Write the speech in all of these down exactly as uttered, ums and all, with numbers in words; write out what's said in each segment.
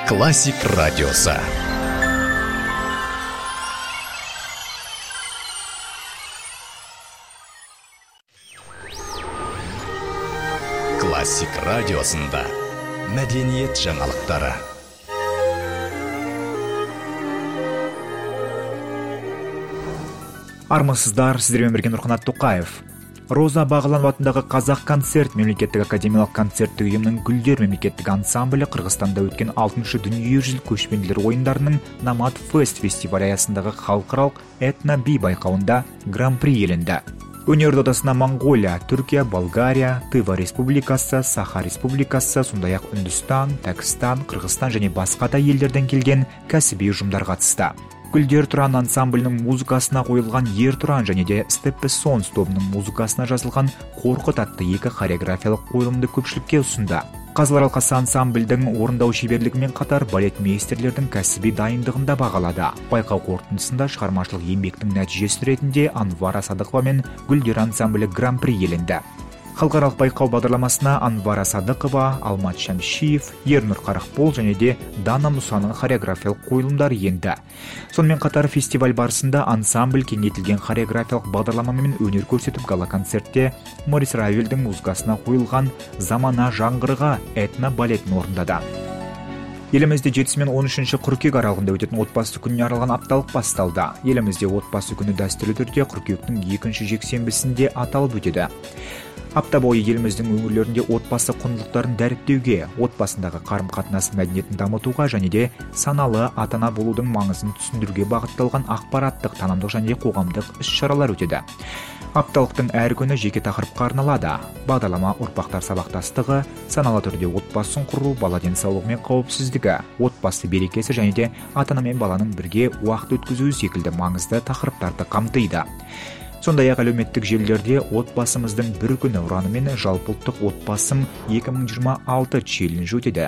Классик радиосы. Классик радиосында мәдениет жаңалықтары. Армысыздар, сіздермен бірге Нұрқанат Тоқаев. Роза Бағланова атындағы Қазақ концерт мемлекеттік академиялық концерттік ұйымының Гүлдер мемлекеттік ансамблі Қырғызстанда өткен алтыншы дүниежүзілік көшпенділер ойындарының Намат Фест фестивалі аясындағы халықаралық этно-би байқауында гран-при иеленді. Өнер додасына Моңғолия, Түркия, Болгария, Тыва Республикасы, Саха Республикасы, сондай-ақ Үндістан, Пәкістан, Қырғызстан және басқа да елдерден келген кәсіби ұжымдар қатысты. Гүлдер Тұран ансамблінің музыкасына қойылған Ер Тұран және де Степпі Сонс тобының музыкасына жазылған Қорқыт атты екі хореографиялық қойылымды көпшілікке ұсынды. Қазылар алқасы ансамбльдің орындау шеберлігімен қатар балет мейстерлердің кәсіби дайындығын да бағалады. Байқау қорытындысында шығармашылық еңбектің нәтижесі ретінде Анвара Садықова мен Гүлдер ансамблі гран-при иеленді. Халықаралық байқау бағдарламасына Анвара Садықова, Алмат Шәмшиев, Ернұр Қарақбол және де Дана Мұсаның хореографиялық қойылымдары енді. Сонымен қатар фестиваль барысында ансамбль кеңейтілген хореографиялық бағдарламамен өнер көрсетіп, гала-концертте Морис Равельдің музыкасына қойылған Замана жаңғырыға этно-балетін орындады. Елімізде жетісі мен он үшінші қыркүйек аралығында өтетін отбасы күніне арналған апталық басталды. Елімізде отбасы күні дәстүрлі түрде қыркүйектің екінші жексенбісінде аталып өтеді. Апта бойы еліміздің өңірлерінде отбасы құндылықтарын дәріптеуге, отбасындағы қарым-қатынас мәдениетін дамытуға және де саналы ата-ана болудың маңызын түсіндіруге бағытталған ақпараттық, танымдық және қоғамдық іс-шаралар өтеді. Апталықтың әр күні жеке тақырыпқа арналады. Бағдарлама ұрпақтар сабақтастығы, саналы түрде отбасын құру, бала денсаулығы мен қауіпсіздігі, отбасы берекесі және де ата-ана мен баланың бірге уақыт өткізуі секілді маңызды тақырыптарды қамтиды. Сондай-ақ әлеуметтік желілерде отбасымыздың бір күні ұранымен жалпыұлттық отбасым екі мың жиырма алты челленджі өтеді.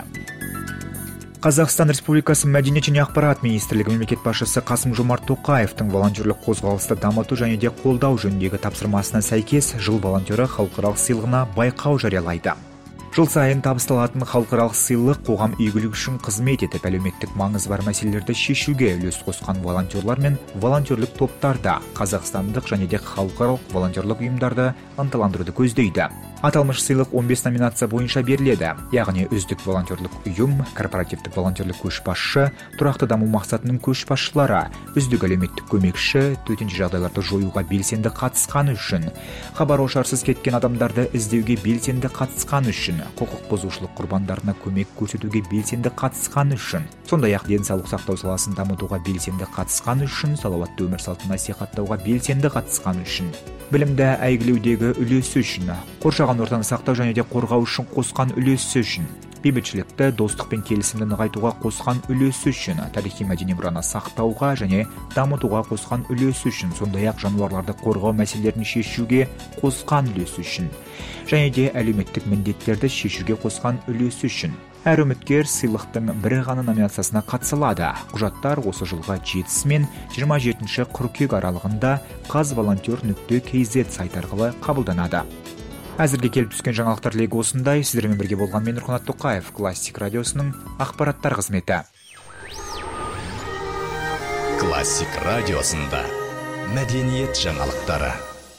Қазақстан Республикасы Мәдениет және ақпарат министрлігі мемлекет басшысы Қасым-Жомарт Тоқаевтың волонтерлік қозғалысты дамыту және де қолдау жөніндегі тапсырмасына сәйкес жыл волонтері халықаралық сыйлығына байқау жариялайды. Жыл сайын табысталатын халықаралық сыйлық қоғам игілігі үшін қызмет етіп, әлеуметтік маңызы бар мәселелерді шешуге үлес қосқан волонтерлар мен волонтерлік топтарда қазақстандық және де халықаралық волонтерлік ұйымдарды ынталандыруды көздейді. Аталмыш сыйлық он бес номинация бойынша беріледі, яғни үздік волонтерлік ұйым, корпоративтік волонтерлік көшбасшы, тұрақты даму мақсатының көшбасшылары, үздік әлеуметтік көмекші, төтенше жағдайларды жоюға белсенді қатысқаны үшін, хабар-ошарсыз кеткен адамдарды іздеуге белсенді қатысқаны үшін, құқық бұзушылық құрбандарына көмек көрсетуге белсенді қатысқаны үшін, сондай-ақ денсаулық сақтау саласын дамытуға белсенді қатысқаны үшін, салауатты өмір салтын насихаттауға белсенді қатысқаны үшін, білімді әйгілеудегі үлесі үшін, қоршаған ортаны сақтау және де қорғау үшін қосқан үлесі үшін, бейбітшілікті, достық пен келісімді нығайтуға қосқан үлесі үшін, тарихи мәдени мұраны сақтауға және дамытуға қосқан үлесі үшін, сондай-ақ жануарларды қорғау мәселелерін шешуге қосқан үлесі үшін, және де әлеуметтік міндеттерді шешуге қосқан үлесі үшін. Әр үміткер сыйлықтың бір ғана номинациясына қатысылады. Құжаттар осы жылға жетісі мен жиырма жетінші қыркүйек аралығында қазволонтер нүкте кз сайт арқылы қабылданады. Әзірге келіп түскен жаңалықтар легі осындай. Сіздермен бірге болған мен Нұрқанат Тоқаев, Классик радиосының ақпараттар қызметі. Классик радиосында мәдениет жаңалықтары.